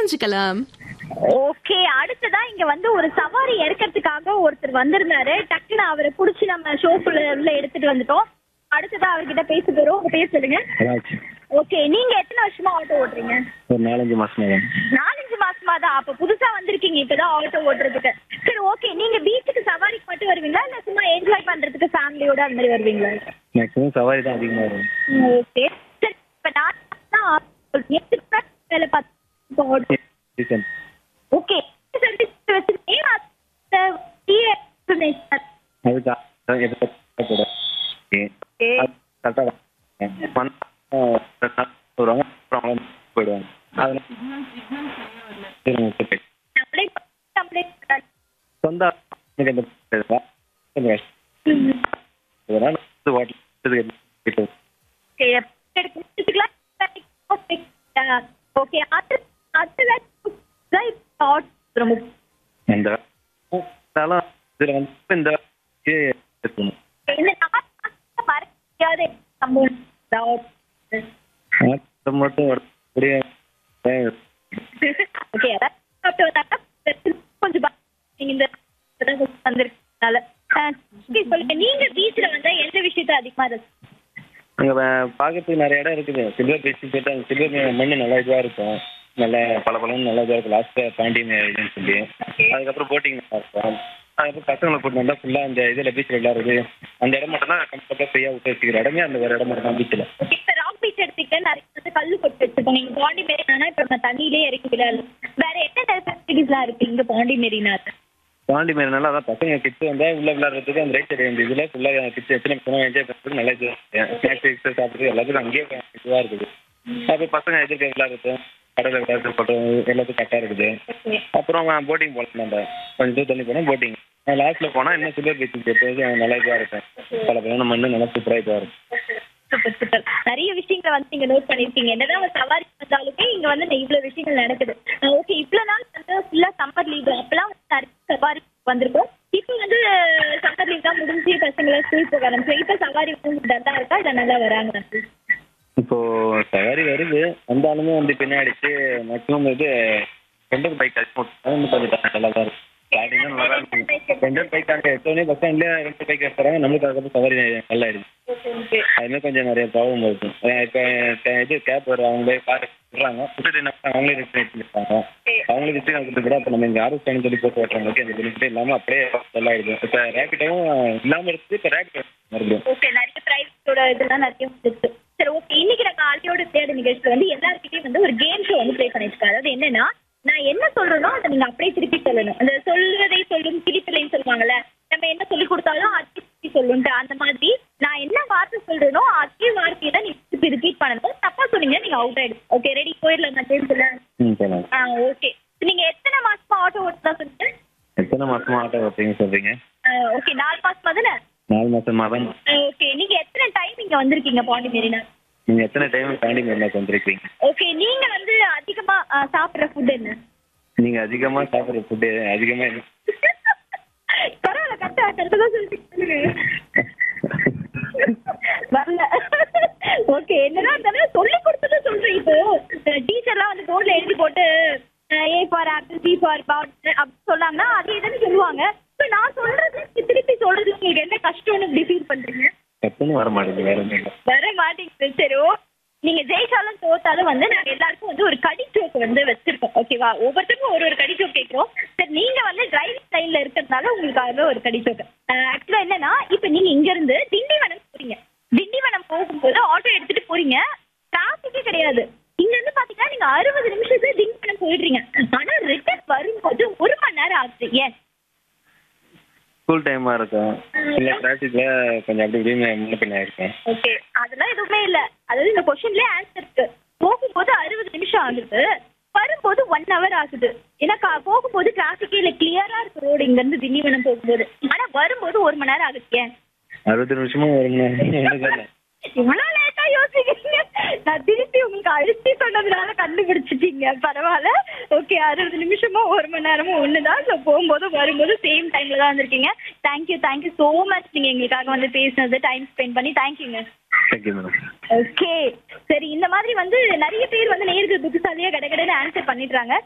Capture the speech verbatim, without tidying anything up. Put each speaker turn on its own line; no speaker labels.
தெரிஞ்சுக்கலாம்.
ஓகே, அடுத்ததா இங்க வந்து ஒரு சவாரி எடுக்கிறதுக்காக ஒருத்தர் வந்திருந்தாரு. டக்குன்னு அவரை புடிச்சு நம்ம ஷோக்குள்ள உள்ள எடுத்துட்டு வந்துட்டோம். அடுத்ததா அவர்கிட்ட பேச போறோம். உங்க பேர் சொல்லுங்க. ஓகே, நீங்க எத்தனை வருஷமா ஆட்டோ ஓட்டுறீங்க?
ஒரு நாலஞ்சு மாசமா தான்.
நாலஞ்சு மாசமா தான். அப்ப புதுசா வந்திருக்கீங்க இப்பதான் ஆட்டோ ஓட்டுறதுக்கு. சரி, ஓகே. நீங்க பீச்சுக்கு சவாரிக்கு மட்டும் வருவீங்களா இல்ல சும்மா என்ஜாய் பண்றதுக்கு ஃபேமிலியோட அந்த மாதிரி வருவீங்களா?
மேக்ஸிமம் சவாரி தான் அதிகமா வரும்.
ஓகே, சரி. இப்ப நான் தான் சொல்றேன். வேலை பார்த்து ஓகே சர்வீஸ் வச்சிருக்கேன்.
அதுக்கு போயிடுவாங்க. சொந்த
ஓகே,
இந்த இதுல வந்து இந்த மட்டும்
நீங்க பீச்ல வந்து எந்த விஷயத்த அதிகமா
அங்க பாக்கிறதுக்கு நிறைய இடம் இருக்குது. சில்வர் பீச் போயிட்டு அங்க சில்வர் மண்ணு நல்லா இதுவா இருக்கும், நல்ல பல பழம் நல்லா இதுவா இருக்கும். லாஸ்ட் பாண்டி இதுன்னு சொல்லி அதுக்கப்புறம் போட்டிங் நல்லா இருக்கும். அதுக்கப்புறம் பசங்களை கூட்டு வந்தா ஃபுல்லா அந்த இதுல பீச்ல விளையாடுறது அந்த இடம் மட்டும் தான் கம்ஃபர்டபுளா ஃப்ரீயா விட்டு வச்சுக்கிற இடமே அந்த ஒரு இடம் மட்டும் தான் பீச்ல.
இப்ப ராக் பீச் எடுத்துக்கிட்ட நிறைய வந்து கல்லு கொட்டு வச்சிருக்கோம். நீங்க பாண்டி மெரினா இப்ப நம்ம தண்ணியிலே இறக்கி விளையாடலாம். வேற என்ன ஃபெசிலிட்டிஸ் எல்லாம் இருக்கு இங்க பாண்டி மெரினா?
பாண்டி மெரினால அதான் பசங்க கிட்ஸ் வந்தா உள்ள விளையாடுறதுக்கு அந்த ரைட் சைடு இதுல ஃபுல்லா கிட்ஸ் எத்தனை பசங்க என்ஜாய் பண்றதுக்கு நல்லா இது ஸ்நாக்ஸ் சாப்பிடுறது எல்லாத்துக்கும் அங்கேயே இதுவா இருக்குது. அப்புறம் பசங்க எதிர்க்க விளையாடுறது கடலை விளையாடுறது போட்டோம் எல்லாத்துக்கும் கரெக்டா இருக்குது. அப்புறம் போட்டிங் போகலாம். நம்ம கொஞ்சம் தூரம் தண்ணி போனா போட்டிங் லாஸ்ட்ல போனா இன்னும் சில்வர் பீச் போறது நல்லா இதுவா இருக்கும். பல பல மண்ணு நல்லா சூப்பரா இதுவா இருக்கும்.
Super super. நிறைய விஷயங்களை வந்து நீங்க நோட் பண்ணிருக்கீங்க. என்னதான் சவாரி வந்தாலுமே இங்க வந்து இவ்வளவு விஷயங்கள் நடக்குது. ஓகே, இவ்வளவு நாள் வந்து ஃபுல்லா சம்மர் லீவ் அப்பெல்லாம் வந்து நிறைய சவாரி வந்திருக்கோம். இப்போ வந்து சம்மர் லீவ் தான் முடிஞ்சு பசங்களை ஸ்கூல் போக ஆரம்பிச்சு. இப்ப சவாரி டல்லா இருக்கா இல்ல நல்லா வராங்க?
இப்போ சவாரி வருது வந்தாலுமே வந்து பின்னாடிச்சு மேக்ஸிமம் இது ரெண்டு பைக் கொஞ்சம் நல்லா தான் இருக்கும். ஸ்டார்டிங்லாம் நல்லா தான் இருக்கும். ரெண்டு பைக் அங்கே எடுத்தோடனே பஸ் ஸ்டாண்ட்லேயே ரெண்டு பைக் எடுத்துறாங்க. நம்மளுக்கு அதுக்கப்புறம் சவாரி நல்லா இருக்கு. அதுமாதிரி கொஞ்சம் நிறைய ப்ராப்ளம் இருக்கும். இப்போ இது கேப் வரும் அவங்களே கார் விடுறாங்க விட்டுட்டு என்ன அவங்களே ரிட்டர்ன் எடுத்துருப்பாங்க. அவங்களே ரிட்டர்ன் எடுத்துட்டு கூட அப்போ நம்ம இங்கே ஆர்டர் பண்ணி சொல்லி போட்டு ஓட்டுறவங்களுக்கு அந்த பெனிஃபிட் இல்லாமல் அப்படியே நல்லா ஆயிடுது. இப்போ ரேபிட்டாவும் இல்லாமல் இருக்குது. இப்போ ரேபிட் மறுபடியும்
ஓகே, நிறைய பிரைவேட்டோட இதெல்லாம் நிறைய வந்துருக்கு. சரி, ஓகே. இன்னைக்கு நாங்க ஆலியோட தேட நிகழ்ச்சி வந்து எல்லாருக்கிட்டையும் வந்து ஒரு கேம் ஷோ வந்து ப்ளே பண்ணிருக்கோம். அதாவது என்னன்னா, நான் என்ன சொல்றேனோ அதை நீங்க அப்படியே திருப்பி சொல்லணும். அந்த சொல்வதை சொல்லும் கிளிப்பிள்ளைன்னு சொல்லுவாங்கல்ல, நம்ம என்ன சொல்லி கொடுத்தாலும் அது திருப்பி சொல்லுன்ட்டு அந்த மாதிரி நான் என்ன வார்த்தை சொல்றேனோ அதே வார்த்தையை தான் நீங்க திருப்பி ரிப்பீட் பண்ணணும். தப்பா சொன்னீங்க நீங்க அவுட் ஆயிடும். Okay, ready? போயிடலாம். நான் கேட்கல. ஆ ஓகே. நீங்க எத்தனை மாசமா ஆட்டோ ஓட்டுதா சொல்லுங்க?
எத்தனை மாசமா ஆட்டோ ஓட்டுறீங்க சொல்றீங்க?
ஓகே, நாலு மாசமா தானே?
நாலு மாசமா தான்.
ஓகே, நீங்க எத்தனை டைம் இங்க வந்திருக்கீங்க பாண்டி மெரினா?
நீங்க எத்தனை டைம் பாண்டி மெரினாக்கு வந்திருக்கீங்க?
ஓகே, நீங்க வந்து அதிகமா சாப்பிடுற ஃபுட் என்ன?
நீங்க அதிகமா சாப்பிடுற ஃபுட் அதிகமா என்ன?
பரவாயில்ல, கரெக்டா கரெக்டா தான் சொல்லிட்டு வரல. ஓகே, என்னதான் தானே சொல்லி கொடுத்தது சொல்றேன். இப்போ டீச்சர்லாம் வந்து போர்ட்ல எழுதி போட்டு A for apple, C for பாட் அப்படி சொன்னாங்கன்னா அதே தானே சொல்லுவாங்க. இப்போ நான் சொல்றது திருப்பி சொல்றது உங்களுக்கு என்ன கஷ்டம்னு இப்படி ஃபீல் பண்றீங்க?
கஷ்டம்னு வர மாட்டேங்குது. வேற ஒன்றும்
வர மாட்டேங்குது. சரி, நீங்க ஜெயிச்சாலும் தோத்தாலும் வந்து நாங்க எல்லாருக்கும் வந்து ஒரு கடி ஜோக் வந்து வச்சிருக்கோம். ஓகேவா? ஒவ்வொருத்தருக்கும் ஒரு ஒரு கடி ஜோக் கேட்கிறோம். சரி, நீங்க வந்து டிரைவிங் லைன்ல இருக்கிறதுனால உங்களுக்காக ஒரு கடி ஜோக். ஆக்சுவலா என்னன்னா, இப்ப நீங்க இங்க இருந்து திண்டிவனம் போறீங்க. திண்டிவனம் போகும்போது ஆட்டோ எடுத்துட்டு போறீங்க. டிராபிக்கே கிடையாது. இங்க இருந்து பாத்தீங்கன்னா நீங்க அறுபது நிமிஷத்துக்கு திண்டிவனம் போயிடுறீங்க. ஆனா ரிட்டர்ன் வரும்போது ஒரு மணி நேரம் ஆகுது. ஏன்?
ஸ்கூல் டைமா இருக்கும். இல்ல டிராஃபிக்ல கொஞ்சம் அப்படி இப்படி முன்ன பின்ன இருக்கும்.
ஓகே, அதெல்லாம் எதுவுமே இல்ல. அதாவது இந்த क्वेश्चनலயே ஆன்சர் இருக்கு. போகும்போது அறுபது நிமிஷம் ஆகுது, வரும்போது ஒன் ஹவர் ஆகுது. ஏன்னா போகும்போது டிராஃபிக்கே இல்ல, கிளியரா இருக்கு ரோடு இங்க இருந்து திண்டிவனம் போகும்போது. ஆனா வரும்போது ஒரு மணி நேரம் ஆகுது. ஏன்?
அறுபது நிமிஷமும் ஒரு மணி நேரம்.
இவ்வளவு லேட்டா யோசிக்கிறீங்க. நான் திருப்பி உங்களுக்கு அழுத்தி சொன்னதுனால கண்டுபிடிச்சிட்டீங்க. பரவாயில்ல. ஓகே, அறுபது நிமிஷமும் ஒரு மணி நேரமும் ஒண்ணுதான். ஸோ போகும்போது வரும்போது சேம் டைம்ல தான் வந்திருக்கீங்க. Thank you thank you so much. நீங்க எங்களுக்காக வந்து பேசினது, டைம் ஸ்பெண்ட் பண்ணி தேங்க்யூங்க. ஓகே, சரி. இந்த மாதிரி வந்து நிறைய பேர் வந்து நேருக்கு புத்திசாலியா கடை கடைன்னு ஆன்சர் பண்ணிடுறாங்க.